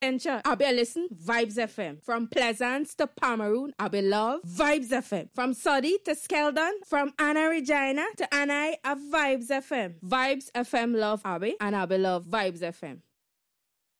Encha, I be listen Vibes FM. From Pleasance to Pomeroon, I be love Vibes FM. From Soddy to Skeldon, from Anna Regina to Anai, a Vibes FM. Vibes FM love Abby, and I be love Vibes FM.